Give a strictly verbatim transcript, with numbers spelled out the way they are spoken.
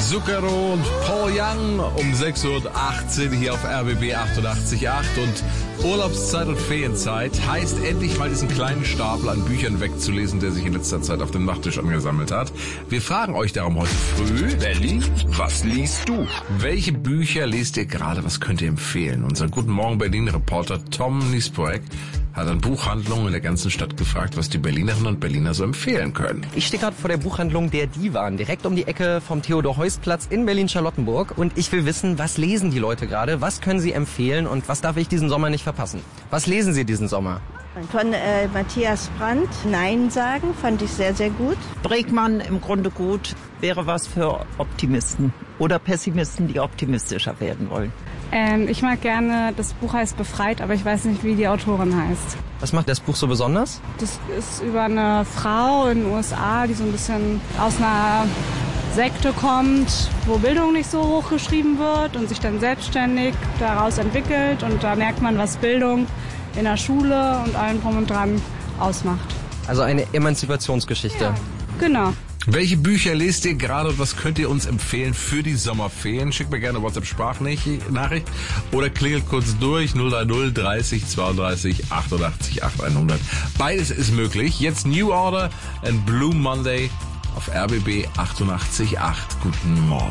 Zucchero und Paul Young um sechs Uhr achtzehn hier auf R B B achtundachtzig Komma acht. Und Urlaubszeit und Ferienzeit heißt endlich mal diesen kleinen Stapel an Büchern wegzulesen, der sich in letzter Zeit auf dem Nachttisch angesammelt hat. Wir fragen euch darum heute früh, Belly, was liest du? welche Bücher lest ihr gerade, was könnt ihr empfehlen? Unser Guten Morgen Berlin-Reporter Tom Niespoek hat an Buchhandlungen in der ganzen Stadt gefragt, was die Berlinerinnen und Berliner so empfehlen können. Ich stehe gerade vor der Buchhandlung Der Divan, direkt um die Ecke vom Theodor-Heuss-Platz in Berlin-Charlottenburg. Und ich will wissen, was lesen die Leute gerade, was können sie empfehlen und was darf ich diesen Sommer nicht verpassen? Was lesen sie diesen Sommer? Von äh, Matthias Brandt, Nein sagen, fand ich sehr, sehr gut. Bregmann im Grunde gut, wäre was für Optimisten oder Pessimisten, die optimistischer werden wollen. Ähm, ich mag gerne, das Buch heißt Befreit, aber ich weiß nicht, wie die Autorin heißt. Was macht das Buch so besonders? Das ist über eine Frau in den U S A, die so ein bisschen aus einer Sekte kommt, wo Bildung nicht so hoch geschrieben wird und sich dann selbstständig daraus entwickelt. Und da merkt man, was Bildung in der Schule und allem drum und dran ausmacht. Also eine Emanzipationsgeschichte. Ja, genau. Welche Bücher lest ihr gerade und was könnt ihr uns empfehlen für die Sommerferien? Schickt mir gerne WhatsApp-Sprachnachricht oder klingelt kurz durch null drei null dreißig zweiunddreißig achtundachtzig achthundert. Beides ist möglich. Jetzt New Order and Blue Monday auf R B B achtundachtzig Komma acht. Guten Morgen.